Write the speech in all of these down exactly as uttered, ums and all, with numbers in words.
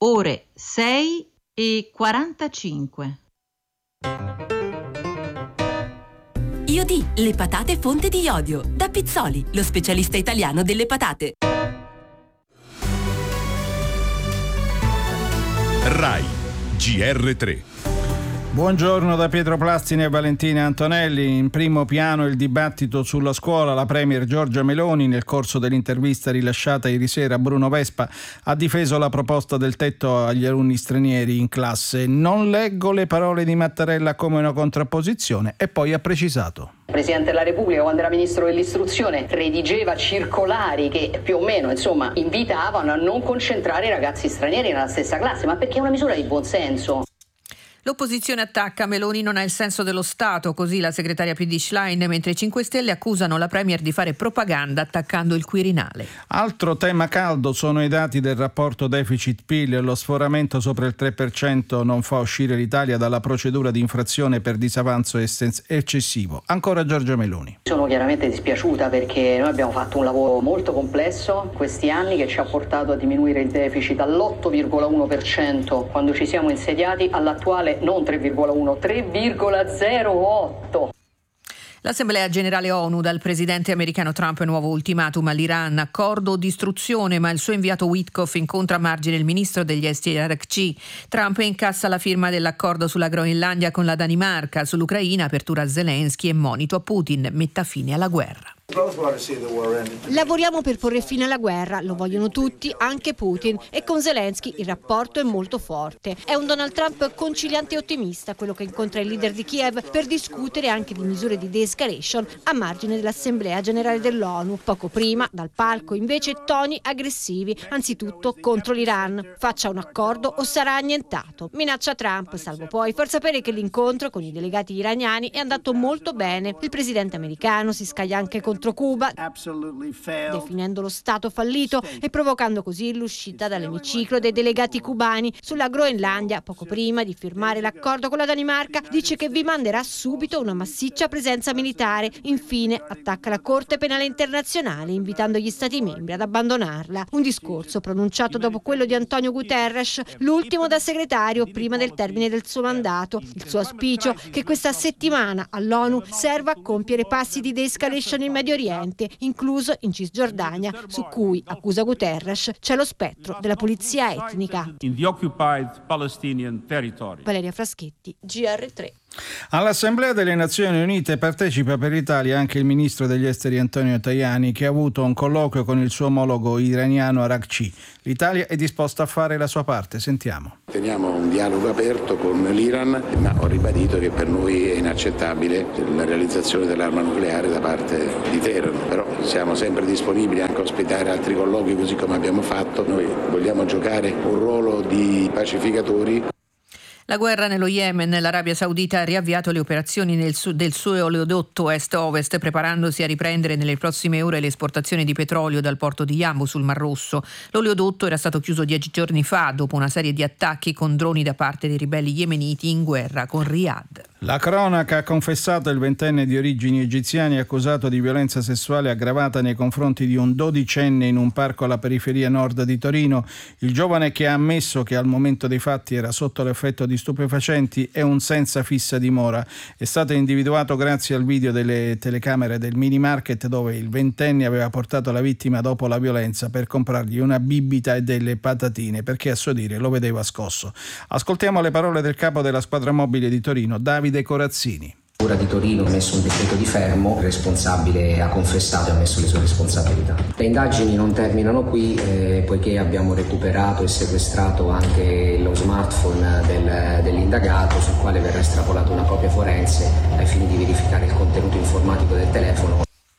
ore sei e quarantacinque. Io di le patate fonte di iodio da Pizzoli, lo specialista italiano delle patate. Rai G R tre. Buongiorno da Pietro Plastini e Valentina Antonelli. In primo piano il dibattito sulla scuola. La premier Giorgia Meloni, nel corso dell'intervista rilasciata ieri sera a Bruno Vespa, ha difeso la proposta del tetto agli alunni stranieri in classe. Non leggo le parole di Mattarella come una contrapposizione, e poi ha precisato. Il Presidente della Repubblica, quando era Ministro dell'Istruzione, redigeva circolari che più o meno, insomma, invitavano a non concentrare i ragazzi stranieri nella stessa classe, ma perché è una misura di buonsenso. L'opposizione attacca Meloni non ha il senso dello Stato, così la segretaria P D Schlein, mentre i cinque Stelle accusano la Premier di fare propaganda attaccando il Quirinale. Altro tema caldo sono i dati del rapporto deficit-P I L. Lo sforamento sopra il tre per cento non fa uscire l'Italia dalla procedura di infrazione per disavanzo eccessivo. Ancora Giorgia Meloni. Sono chiaramente dispiaciuta perché noi abbiamo fatto un lavoro molto complesso in questi anni che ci ha portato a diminuire il deficit dall'otto virgola uno per cento quando ci siamo insediati all'attuale non tre virgola uno, tre virgola zero otto. L'Assemblea Generale ONU, dal presidente americano Trump nuovo ultimatum all'Iran, accordo o distruzione, ma il suo inviato Witkoff incontra a margine il ministro degli esteri Arakci. Trump incassa la firma dell'accordo sulla Groenlandia con la Danimarca, sull'Ucraina apertura a Zelensky e monito a Putin, metta fine alla guerra. Lavoriamo per porre fine alla guerra, lo vogliono tutti, anche Putin, e con Zelensky il rapporto è molto forte. È un Donald Trump conciliante e ottimista, quello che incontra il leader di Kiev per discutere anche di misure di de-escalation a margine dell'Assemblea Generale dell'ONU. Poco prima, dal palco, invece, toni aggressivi, anzitutto contro l'Iran. Faccia un accordo o sarà annientato. Minaccia Trump, salvo poi far sapere che l'incontro con i delegati iraniani è andato molto bene. Il presidente americano si scaglia anche contro Cuba, definendo lo Stato fallito e provocando così l'uscita dall'emiciclo dei delegati cubani. Sulla Groenlandia, poco prima di firmare l'accordo con la Danimarca, dice che vi manderà subito una massiccia presenza militare. Infine attacca la Corte Penale Internazionale, invitando gli Stati membri ad abbandonarla. Un discorso pronunciato dopo quello di Antonio Guterres, l'ultimo da segretario prima del termine del suo mandato. Il suo auspicio che questa settimana all'ONU serva a compiere passi di de-escalation in Medio Oriente, incluso in Cisgiordania, su cui, accusa Guterres, c'è lo spettro della pulizia etnica. In the occupied Palestinian territory. Valeria Fraschetti, G R tre. All'Assemblea delle Nazioni Unite partecipa per l'Italia anche il ministro degli esteri Antonio Tajani, che ha avuto un colloquio con il suo omologo iraniano Arakci. L'Italia è disposta a fare la sua parte. Sentiamo. Teniamo un dialogo aperto con l'Iran, ma ho ribadito che per noi è inaccettabile la realizzazione dell'arma nucleare da parte di Teheran. Però siamo sempre disponibili anche a ospitare altri colloqui, così come abbiamo fatto. Noi vogliamo giocare un ruolo di pacificatori. La guerra nello Yemen, l'Arabia Saudita ha riavviato le operazioni nel su- del suo oleodotto est-ovest, preparandosi a riprendere nelle prossime ore le esportazioni di petrolio dal porto di Yanbu sul Mar Rosso. L'oleodotto era stato chiuso dieci giorni fa dopo una serie di attacchi con droni da parte dei ribelli yemeniti in guerra con Riyadh. La cronaca ha confessato il ventenne di origini egiziane accusato di violenza sessuale aggravata nei confronti di un dodicenne in un parco alla periferia nord di Torino. Il giovane, che ha ammesso che al momento dei fatti era sotto l'effetto di stupefacenti, è un senza fissa dimora. È stato individuato grazie al video delle telecamere del mini market, dove il ventenne aveva portato la vittima dopo la violenza per comprargli una bibita e delle patatine, perché a suo dire lo vedeva scosso. Ascoltiamo le parole del capo della squadra mobile di Torino, Davide Corazzini. La Procura di Torino ha messo un decreto di fermo, il responsabile ha confessato e ha messo le sue responsabilità. Le indagini non terminano qui, eh, poiché abbiamo recuperato e sequestrato anche lo smartphone del, dell'indagato, sul quale verrà estrapolata una copia forense ai fini di verificare il contenuto informatico del telefono.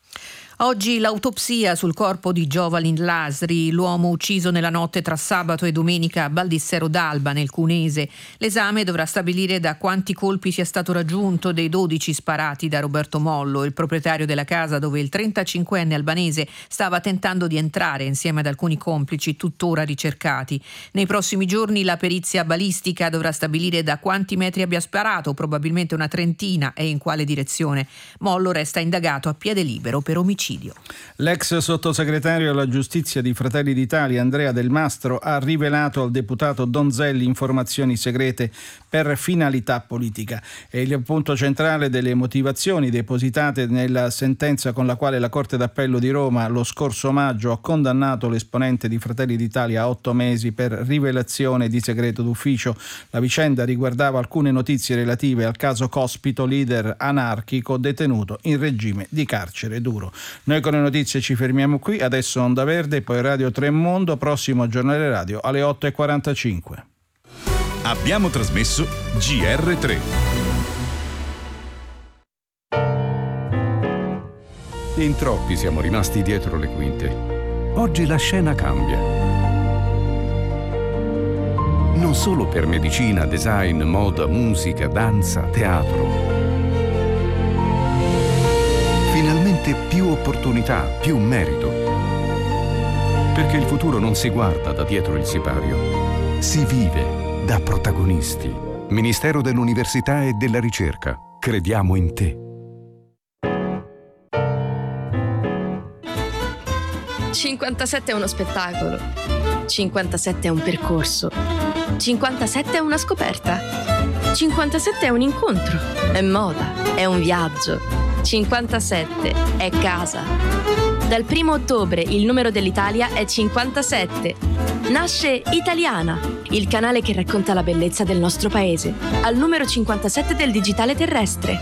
Oggi l'autopsia sul corpo di Jovalin Lasri, l'uomo ucciso nella notte tra sabato e domenica a Baldissero d'Alba nel Cunese. L'esame dovrà stabilire da quanti colpi sia stato raggiunto dei dodici sparati da Roberto Mollo, il proprietario della casa dove il trentacinquenne albanese stava tentando di entrare insieme ad alcuni complici tuttora ricercati. Nei prossimi giorni la perizia balistica dovrà stabilire da quanti metri abbia sparato, probabilmente una trentina, e in quale direzione. Mollo resta indagato a piede libero per omicidio. omicidio. L'ex sottosegretario alla giustizia di Fratelli d'Italia Andrea Del Mastro ha rivelato al deputato Donzelli informazioni segrete per finalità politica. È il punto centrale delle motivazioni depositate nella sentenza con la quale la Corte d'Appello di Roma lo scorso maggio ha condannato l'esponente di Fratelli d'Italia a otto mesi per rivelazione di segreto d'ufficio. La vicenda riguardava alcune notizie relative al caso Cospito, leader anarchico detenuto in regime di carcere duro. Noi con le notizie ci fermiamo qui, adesso Onda Verde, poi Radio tre Mondo, prossimo giornale radio alle otto e quarantacinque. Abbiamo trasmesso G R tre. In troppi siamo rimasti dietro le quinte. Oggi la scena cambia. Non solo per medicina, design, moda, musica, danza, teatro. Finalmente più opportunità, più merito. Perché il futuro non si guarda da dietro il sipario, si vive da protagonisti. Ministero dell'Università e della Ricerca. Crediamo in te. cinquantasette è uno spettacolo. cinquantasette è un percorso. cinquantasette è una scoperta. cinquantasette è un incontro. È moda. È un viaggio. cinquantasette è casa. Dal primo ottobre il numero dell'Italia è cinquantasette. Nasce Italiana, il canale che racconta la bellezza del nostro paese, al numero cinquantasette del digitale terrestre.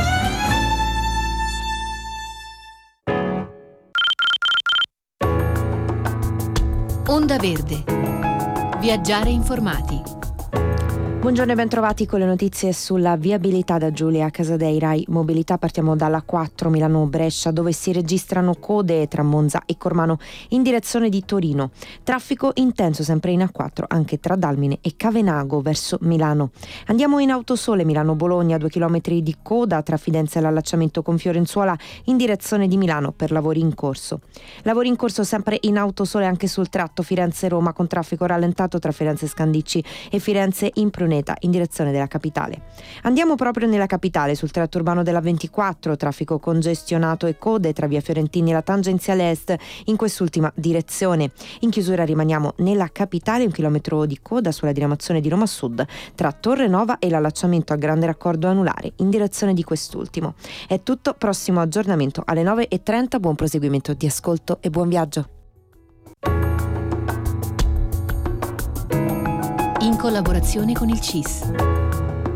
Onda Verde. Viaggiare informati. Buongiorno e bentrovati con le notizie sulla viabilità da Giulia Casadei, Rai Mobilità. Partiamo dalla quattro Milano-Brescia, dove si registrano code tra Monza e Cormano in direzione di Torino. Traffico intenso sempre in A quattro anche tra Dalmine e Cavenago verso Milano. Andiamo in Autosole Milano-Bologna, due chilometri di coda tra Fidenza e l'allacciamento con Fiorenzuola in direzione di Milano per lavori in corso. Lavori in corso sempre in Autosole anche sul tratto Firenze-Roma, con traffico rallentato tra Firenze Scandicci e Firenze in Pruneta in direzione della capitale. Andiamo proprio nella capitale, sul tratto urbano della ventiquattro, traffico congestionato e code tra via Fiorentini e la tangenziale est in quest'ultima direzione. In chiusura rimaniamo nella capitale, un chilometro di coda sulla diramazione di Roma Sud tra Torre Nova e l'allacciamento a grande raccordo anulare in direzione di quest'ultimo. È tutto, prossimo aggiornamento alle nove e trenta, buon proseguimento di ascolto e buon viaggio. In collaborazione con il C I S.